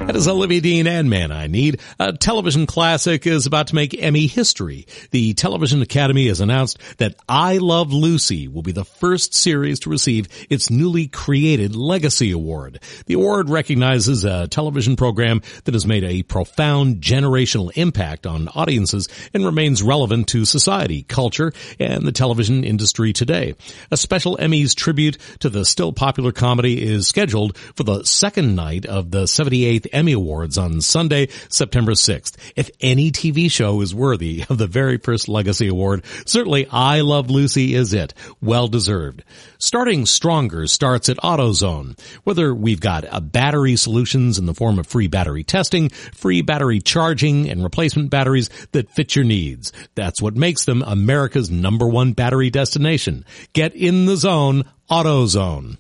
That is Olivia Dean and Man I Need. A television classic is about to make Emmy history. The Television Academy has announced that I Love Lucy will be the first series to receive its newly created Legacy Award. The award recognizes a television program that has made a profound generational impact on audiences and remains relevant to society, culture, and the television industry today. A special Emmys tribute to the still popular comedy is scheduled for the second night of the 78th Emmy Awards on Sunday, September 6th. If any TV show is worthy of the very first Legacy Award, certainly I Love Lucy is it. Well deserved. Starting stronger starts at AutoZone. Whether we've got a battery solutions in the form of free battery testing, free battery charging, and replacement batteries that fit your needs. That's what makes them America's #1 battery destination. Get in the zone, AutoZone.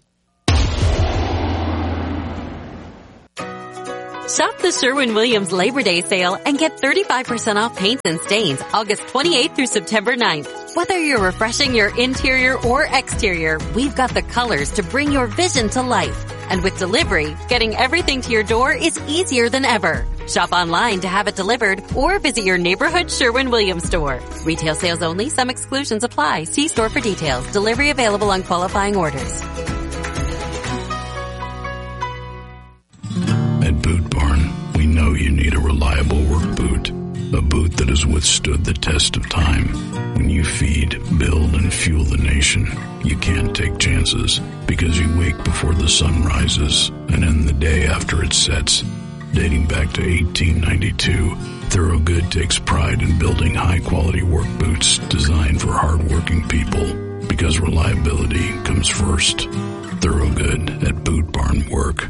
Shop the Sherwin-Williams Labor Day sale and get 35% off paints and stains August 28th through September 9th. Whether you're refreshing your interior or exterior, we've got the colors to bring your vision to life. And with delivery, getting everything to your door is easier than ever. Shop online to have it delivered or visit your neighborhood Sherwin-Williams store. Retail sales only. Some exclusions apply. See store for details. Delivery available on qualifying orders. At Boot Barn, we know you need a reliable work boot. A boot that has withstood the test of time. When you feed, build, and fuel the nation, you can't take chances because you wake before the sun rises and end the day after it sets. Dating back to 1892, Thorogood takes pride in building high-quality work boots designed for hard-working people because reliability comes first. Thorogood at Boot Barn Work.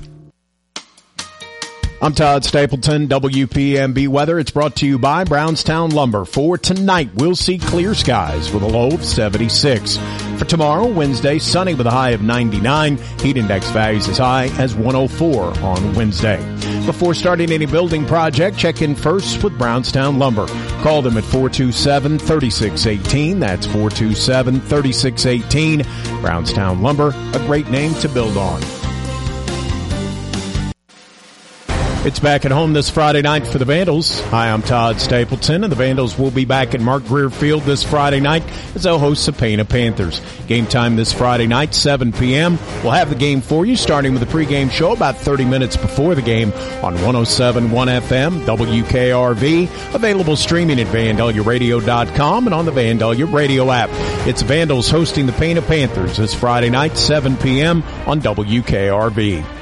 I'm Todd Stapleton, WPMB Weather. It's brought to you by Brownstown Lumber. For tonight, we'll see clear skies with a low of 76. For tomorrow, Wednesday, sunny with a high of 99. Heat index values as high as 104 on Wednesday. Before starting any building project, check in first with Brownstown Lumber. Call them at 427-3618. That's 427-3618. Brownstown Lumber, a great name to build on. It's back at home this Friday night for the Vandals. Hi, I'm Todd Stapleton, and the Vandals will be back at Mark Greer Field this Friday night as they'll host the Pana Panthers. Game time this Friday night, 7 p.m. We'll have the game for you, starting with a pregame show about 30 minutes before the game on 107.1 FM, WKRV, available streaming at VanDeliaRadio.com and on the Vandalia Radio app. It's Vandals hosting the Pana Panthers this Friday night, 7 p.m. on WKRV.